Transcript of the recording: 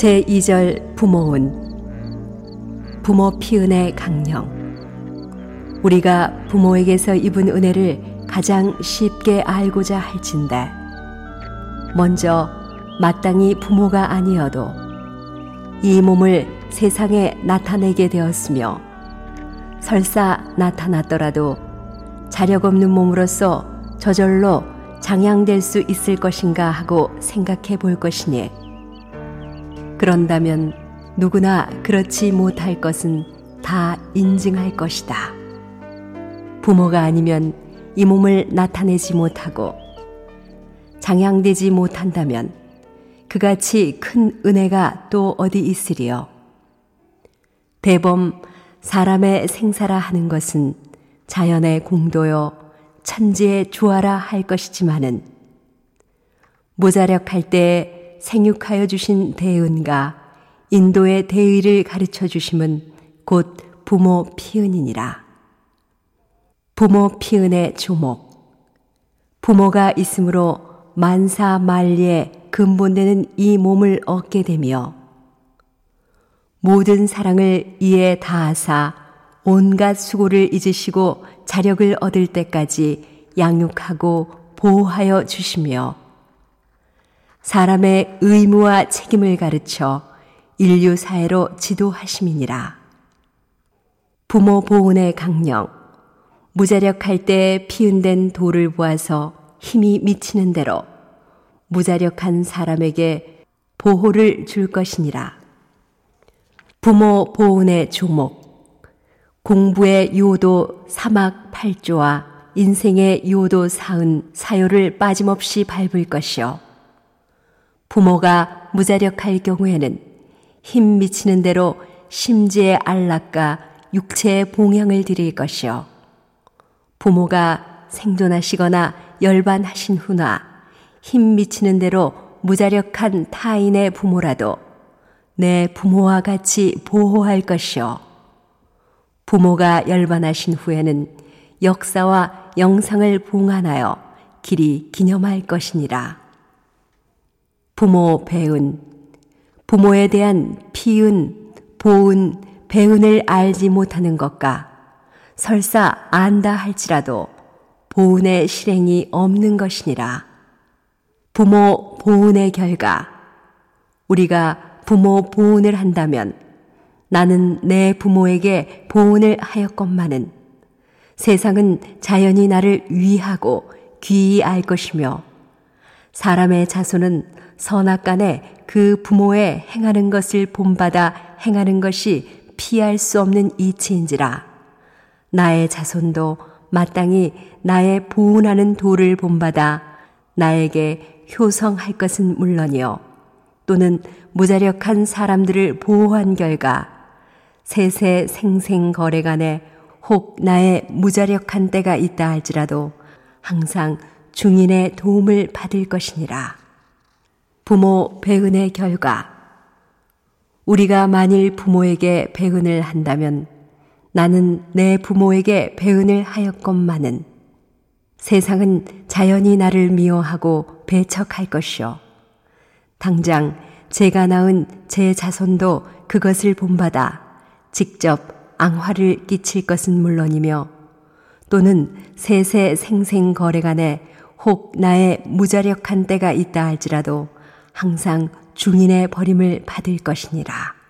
제2절 부모운. 부모 피은의 강령. 우리가 부모에게서 입은 은혜를 가장 쉽게 알고자 할진대 먼저 마땅히 부모가 아니어도 이 몸을 세상에 나타내게 되었으며 설사 나타났더라도 자력 없는 몸으로서 저절로 장양될 수 있을 것인가 하고 생각해 볼 것이니, 그런다면 누구나 그렇지 못할 것은 다 인증할 것이다. 부모가 아니면 이 몸을 나타내지 못하고 장양되지 못한다면 그같이 큰 은혜가 또 어디 있으리요. 대범 사람의 생사라 하는 것은 자연의 공도요 천지의 조화라 할 것이지만은 무자력할 때에 생육하여 주신 대은과 인도의 대의를 가르쳐 주심은 곧 부모 피은이니라. 부모 피은의 조목. 부모가 있으므로 만사만리의 근본되는 이 몸을 얻게 되며 모든 사랑을 이에 다하사 온갖 수고를 잊으시고 자력을 얻을 때까지 양육하고 보호하여 주시며 사람의 의무와 책임을 가르쳐 인류 사회로 지도하심이니라. 부모 보훈의 강령. 무자력할 때 피은된 돌을 보아서 힘이 미치는 대로 무자력한 사람에게 보호를 줄 것이니라. 부모 보훈의 조목. 공부의 유호도 사막 8조와 인생의 유호도 44요를 빠짐없이 밟을 것이요. 부모가 무자력할 경우에는 힘 미치는 대로 심지의 안락과 육체의 봉양을 드릴 것이요. 부모가 생존하시거나 열반하신 후나 힘 미치는 대로 무자력한 타인의 부모라도 내 부모와 같이 보호할 것이요. 부모가 열반하신 후에는 역사와 영상을 봉안하여 길이 기념할 것이니라. 부모 배은. 부모에 대한 피은, 보은, 배은을 알지 못하는 것과 설사 안다 할지라도 보은의 실행이 없는 것이니라. 부모 보은의 결과. 우리가 부모 보은을 한다면 나는 내 부모에게 보은을 하였건만은 세상은 자연히 나를 위하고 귀히 알 것이며 사람의 자손은 선악간에 그 부모의 행하는 것을 본받아 행하는 것이 피할 수 없는 이치인지라. 나의 자손도 마땅히 나의 보은하는 도를 본받아 나에게 효성할 것은 물론이요 또는 무자력한 사람들을 보호한 결과 세세 생생 거래간에 혹 나의 무자력한 때가 있다 할지라도 항상 중인의 도움을 받을 것이니라. 부모 배은의 결과. 우리가 만일 부모에게 배은을 한다면 나는 내 부모에게 배은을 하였건만은 세상은 자연히 나를 미워하고 배척할 것이요. 당장 제가 낳은 제 자손도 그것을 본받아 직접 앙화를 끼칠 것은 물론이며 또는 세세 생생 거래간에 혹 나의 무자력한 때가 있다 할지라도 항상 중인의 버림을 받을 것이니라.